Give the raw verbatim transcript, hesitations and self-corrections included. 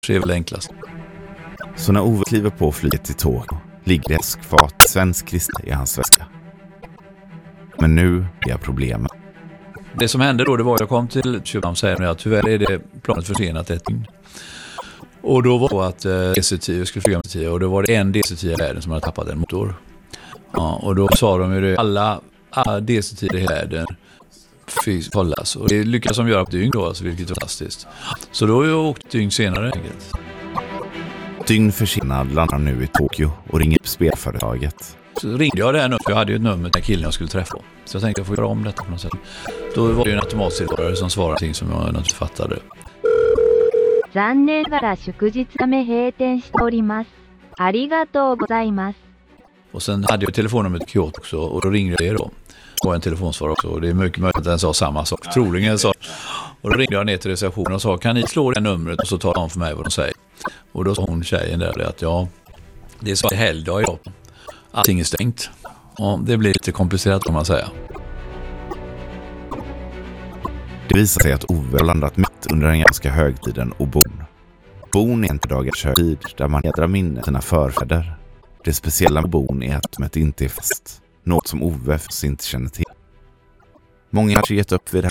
Det är väl enklast. Så när Ove kliver på flyget till Tokyo ligger ett skvat svensk kristna i hans väska. Men nu är problemet. Det som hände då, det var att jag kom till Köpenhamn och säger att tyvärr är det planet försenat ett dygn. Och då var det att eh, D C tio skulle flyga med D C tio och då var det en D C tio i världen som hade tappat en motor. Ja, och då sa de ju det, alla, alla D C tio i världen fick hållas. Och det lyckades de göra på dygn då, alltså, vilket var fantastiskt. Så då har jag åkt dygn senare. Dygn försenad landar nu i Tokyo och ringer upp spelföretaget. Så ringde jag där nu, för jag hade ju ett nummer till killen jag skulle träffa. Så jag tänkte jag får göra om detta på något sätt. Då var det ju en automatsvarare som svarade någonting som jag naturligtvis fattade. 残念ながら祝日ため閉店しております。ありがとうございます。 Och sen hade jag telefonnummer till Kyoto också och då ringde jag det då. Och en telefonsvarare också och det är mycket möjligt att den sa samma sak. Troligen sa. Och då ringde jag ner till receptionen och sa kan ni slå det numret och så tar de för mig vad de säger. Och då sa hon tjejen där att ja, det är så helgdag i Japan. Allting är stängt. Och det blir lite komplicerat kan man säga. Det visar sig att Ove har landat mitt under den ganska högtiden och bon. Bon är inte dagars högtid där man hedrar minnet sina förfäder. Det speciella med bon är att det inte är fast. Något som Ove inte känner till. Många har gett upp vid det